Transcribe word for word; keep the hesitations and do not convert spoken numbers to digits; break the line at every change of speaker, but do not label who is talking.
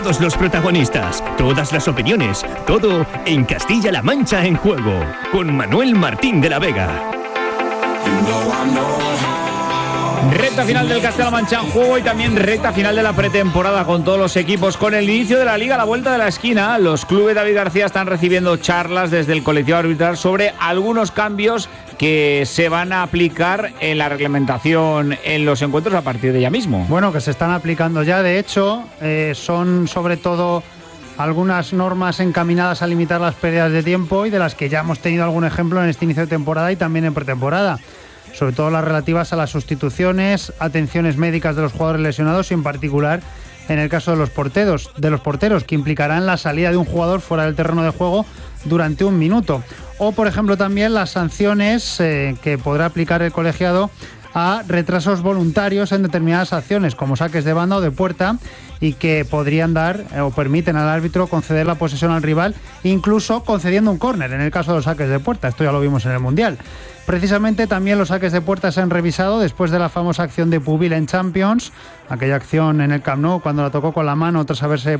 Todos los protagonistas, todas las opiniones, todo en Castilla-La Mancha en Juego, con Manuel Martín de la Vega.
Recta final del Castilla-La Mancha en Juego y también recta final de la pretemporada con todos los equipos. Con el inicio de la Liga a la vuelta de la esquina, los clubes de David García están recibiendo charlas desde el colectivo arbitral sobre algunos cambios que se van a aplicar en la reglamentación en los encuentros a partir de ya mismo.
Bueno, que se están aplicando ya. De hecho, eh, son sobre todo algunas normas encaminadas a limitar las pérdidas de tiempo y de las que ya hemos tenido algún ejemplo en este inicio de temporada y también en pretemporada. Sobre todo las relativas a las sustituciones, atenciones médicas de los jugadores lesionados y en particular en el caso de los porteros, de los porteros que implicarán la salida de un jugador fuera del terreno de juego durante un minuto. O, por ejemplo, también las sanciones eh, que podrá aplicar el colegiado a retrasos voluntarios en determinadas acciones, como saques de banda o de puerta, y que podrían dar eh, o permiten al árbitro conceder la posesión al rival, incluso concediendo un córner en el caso de los saques de puerta. Esto ya lo vimos en el Mundial. Precisamente también los saques de puerta se han revisado después de la famosa acción de Pubil en Champions, aquella acción en el Camp Nou cuando la tocó con la mano tras haberse